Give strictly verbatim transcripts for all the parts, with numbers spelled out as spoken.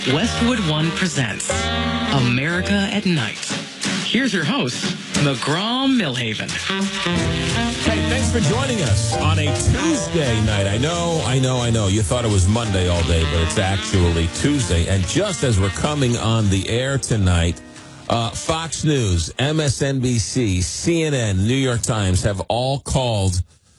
Westwood One presents America at Night. Here's your host, McGraw-Milhaven. Hey, thanks for joining us on a Tuesday night. I know, I know, I know. You thought it was Monday all day, but it's actually Tuesday. And just as we're coming on the air tonight, uh, Fox News, M S N B C, C N N, New York Times have all called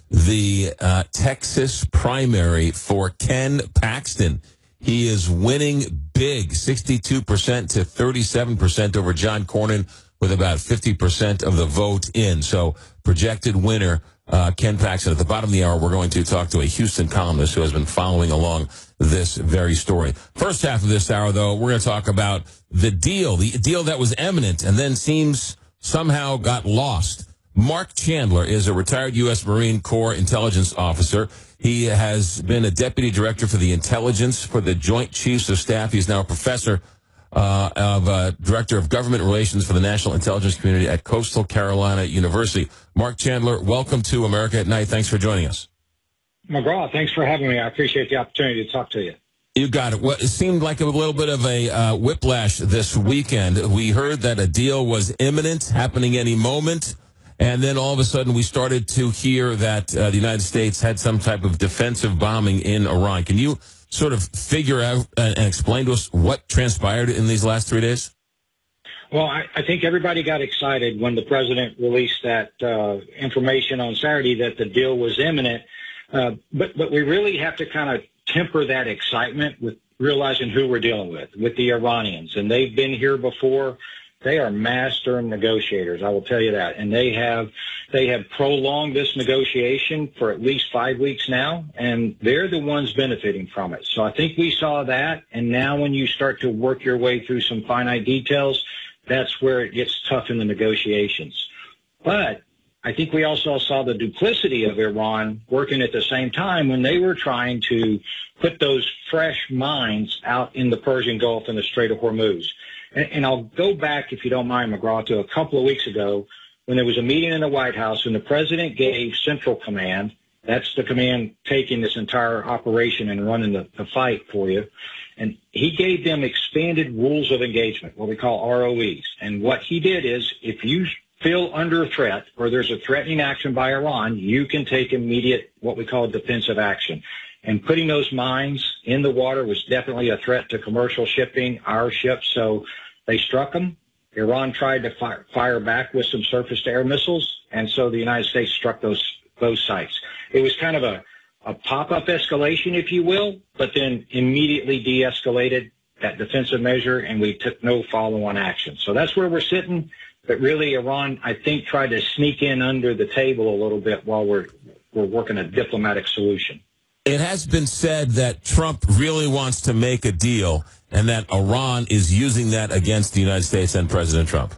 the uh, Texas primary for Ken Paxton. He is winning big, sixty-two percent to thirty-seven percent over John Cornyn, with about fifty percent of the vote in. So projected winner, uh, Ken Paxton. At the bottom of the hour, we're going to talk to a Houston columnist who has been following along this very story. First half of this hour, though, we're going to talk about the deal, the deal that was imminent and then seems somehow got lost. Mark Chandler is a retired U S Marine Corps intelligence officer. He has been a deputy director for the intelligence for the Joint Chiefs of Staff. He's now a professor uh, of uh, director of government relations for the National Intelligence Community at Coastal Carolina University. Mark Chandler, welcome to America at Night. Thanks for joining us. McGraw, thanks for having me. I appreciate the opportunity to talk to you. You got it. Well, it seemed like a little bit of a uh, whiplash this weekend. We heard that a deal was imminent, happening any moment. And then all of a sudden we started to hear that uh, the United States had some type of defensive bombing in Iran. Can you sort of figure out and explain to us what transpired in these last three days? Well, I, I think everybody got excited when the president released that uh, information on Saturday that the deal was imminent. Uh, but, but we really have to kind of temper that excitement with realizing who we're dealing with, with the Iranians. And they've been here before. They are master negotiators, I will tell you that. And they have they have prolonged this negotiation for at least five weeks now, and they're the ones benefiting from it. So I think we saw that, and now when you start to work your way through some finite details, that's where it gets tough in the negotiations. But I think we also saw the duplicity of Iran working at the same time when they were trying to put those fresh mines out in the Persian Gulf and the Strait of Hormuz. And I'll go back, if you don't mind, McGraw, to a couple of weeks ago when there was a meeting in the White House and the president gave Central Command, that's the command taking this entire operation and running the, the fight for you, and he gave them expanded rules of engagement, what we call R O Es. And what he did is if you feel under a threat or there's a threatening action by Iran, you can take immediate what we call defensive action. And putting those mines in the water was definitely a threat to commercial shipping, our ships. So they struck them. Iran tried to fire, fire back with some surface-to-air missiles, and so the United States struck those those sites. It was kind of a, a pop-up escalation, if you will, but then immediately de-escalated that defensive measure, and we took no follow-on action. So that's where we're sitting. But really, Iran, I think, tried to sneak in under the table a little bit while we're we're working a diplomatic solution. It has been said that Trump really wants to make a deal and that Iran is using that against the United States and President Trump.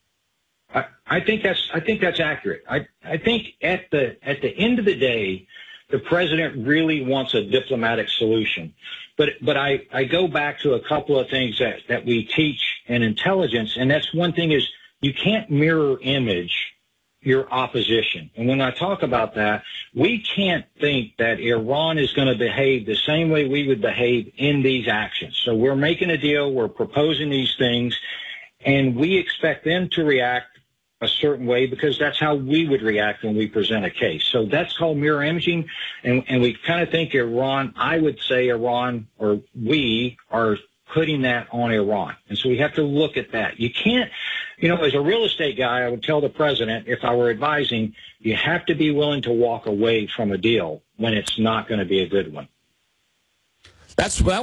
I, I think that's I think that's accurate. I, I think at the at the end of the day, the president really wants a diplomatic solution. But but I, I go back to a couple of things that, that we teach in intelligence, and that's one thing is you can't mirror image your opposition. And when I talk about that, we can't think that Iran is going to behave the same way we would behave in these actions. So we're making a deal, we're proposing these things, and we expect them to react a certain way because that's how we would react when we present a case. So that's called mirror imaging, and, and we kind of think Iran, I would say Iran, or we are putting that on Iran. And so we have to look at that. You can't, you know, as a real estate guy, I would tell the president, if I were advising, you have to be willing to walk away from a deal when it's not going to be a good one. That's well.